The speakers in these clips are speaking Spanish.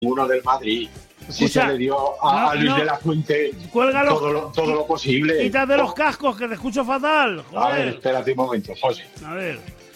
uno del Madrid. Si se le dio a Luis de la Fuente todo lo posible. Quítate los cascos, que te escucho fatal. Joder. A ver, espérate un momento, José. A ver.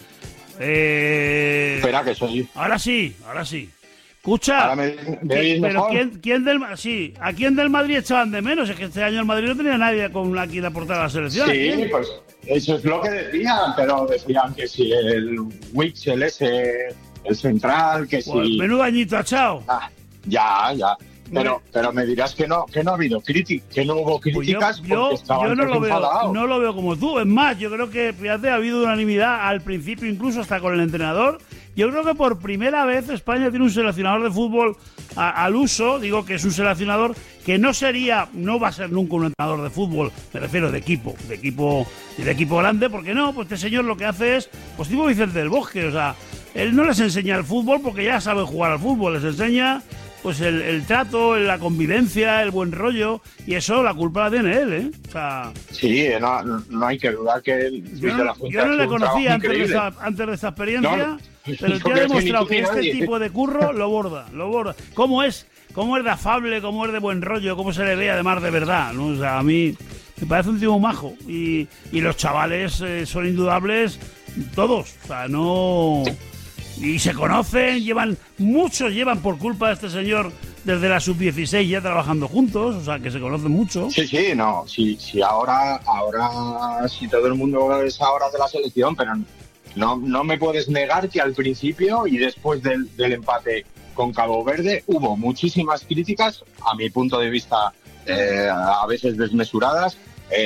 Espera, que soy. Ahora sí. Escucha. Ahora me oyes pero mejor. ¿A quién del Madrid echaban de menos? Es que este año el Madrid no tenía nadie con aquí la portada de la selección. Sí, pues eso es lo que decían, pero decían que si el Witzel ese, el central, que pues si. Menudo añito ha echado. Ya. Pero me dirás que no ha habido críticas, que no hubo críticas porque estaban enfadados. No lo veo como tú. Es más, yo creo que, fíjate, ha habido unanimidad al principio, incluso hasta con el entrenador. Yo creo que por primera vez España tiene un seleccionador de fútbol al uso. Digo que es un seleccionador que no va a ser nunca un entrenador de fútbol, me refiero de equipo grande, porque no, pues este señor lo que hace es, pues tipo Vicente del Bosque, o sea, él no les enseña el fútbol porque ya saben jugar al fútbol, les enseña pues el trato, la convivencia, el buen rollo, y eso la culpa la tiene él, ¿eh? O sea, sí, no hay que dudar que Luis de la Fuente yo no le un conocía antes increíble. de esta experiencia, No, pero el tío ha demostrado que este tipo de curro lo borda. ¿Cómo es de afable, cómo es de buen rollo, cómo se le ve además de verdad, ¿no? O sea, a mí me parece un tipo majo, y los chavales son indudables todos, o sea, no... Y se conocen, muchos llevan por culpa de este señor desde la sub-16 ya trabajando juntos, o sea, que se conocen mucho. Sí, no, sí, ahora sí todo el mundo es ahora de la selección, pero no me puedes negar que al principio y después del empate con Cabo Verde hubo muchísimas críticas, a mi punto de vista, a veces desmesuradas.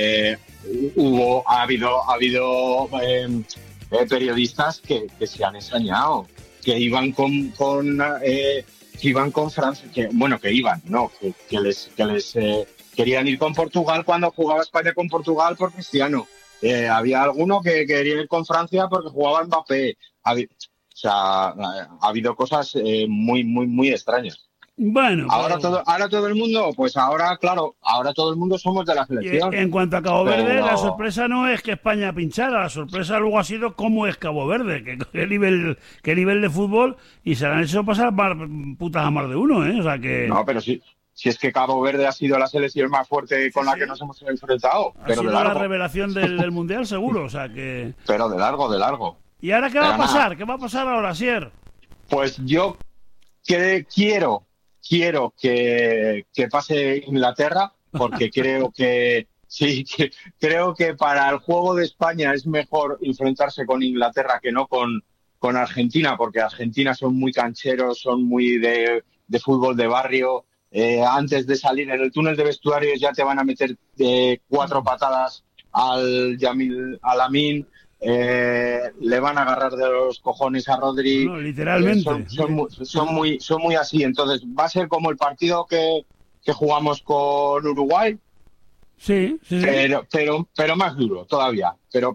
Ha habido periodistas que se han ensañado, que iban con Francia, que les querían ir con Portugal cuando jugaba España con Portugal por Cristiano. Había alguno que quería ir con Francia porque jugaba Mbappé. Ha habido cosas muy extrañas. Bueno, ahora todo el mundo, pues ahora todo el mundo somos de la selección. En cuanto a Cabo Verde, la sorpresa no es que España pinchara, la sorpresa luego ha sido cómo es Cabo Verde, qué nivel de fútbol, y se le han hecho pasar putas a más de uno, ¿eh? O sea que... No, pero si es que Cabo Verde ha sido la selección más fuerte con la que nos hemos enfrentado. Ha sido la revelación del Mundial, seguro, o sea que... Pero de largo. ¿Y ahora qué va a pasar? ¿Qué va a pasar ahora, Sier? Pues yo quiero que pase Inglaterra, porque creo que para el juego de España es mejor enfrentarse con Inglaterra que no con Argentina, porque Argentina son muy cancheros, son muy de fútbol de barrio. Antes de salir en el túnel de vestuarios ya te van a meter 4 patadas al Lamine. Le van a agarrar de los cojones a Rodri. No, literalmente. Son muy así. Entonces va a ser como el partido que jugamos con Uruguay. Sí. Pero más duro todavía. Pero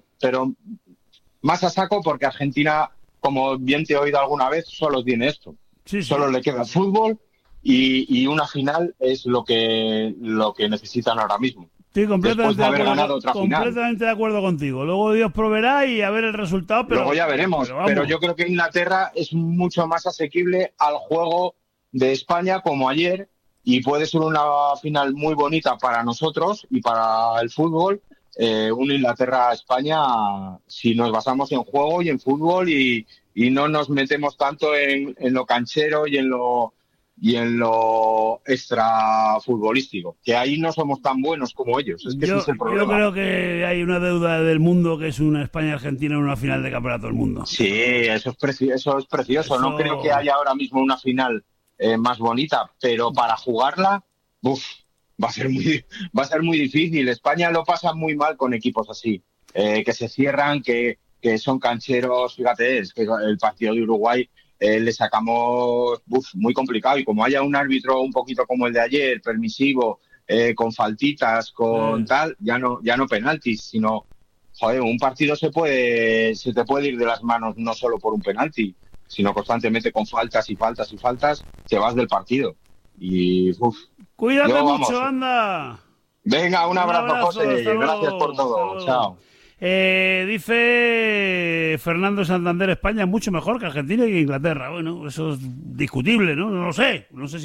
más a saco, porque Argentina, como bien te he oído alguna vez, solo tiene esto. Sí. Solo le queda fútbol y una final es lo que necesitan ahora mismo. Estoy completamente de acuerdo contigo. Luego Dios proveerá y a ver el resultado. Pero luego ya veremos. Pero yo creo que Inglaterra es mucho más asequible al juego de España, como ayer, y puede ser una final muy bonita para nosotros y para el fútbol. Un Inglaterra-España, si nos basamos en juego y en fútbol y no nos metemos tanto en lo canchero y en lo extra futbolístico, que ahí no somos tan buenos como ellos. Es que ese es el problema. Yo creo que hay una deuda del mundo, que es una España-Argentina en una final de campeonato del mundo. Sí, eso es precioso. No creo que haya ahora mismo una final más bonita, pero para jugarla, va a ser muy difícil. España lo pasa muy mal con equipos así, que se cierran, que son cancheros. Fíjate, es que el partido de Uruguay le sacamos muy complicado, y como haya un árbitro un poquito como el de ayer, permisivo, con faltitas, con tal, ya no penaltis, sino, joder, un partido se te puede ir de las manos no solo por un penalti, sino constantemente con faltas, te vas del partido. Y cuídate mucho, anda. Venga, un abrazo, José, gracias por todo, chao. Dice Fernando Santander, España es mucho mejor que Argentina y que Inglaterra. Bueno, eso es discutible, ¿no? No lo sé. No sé si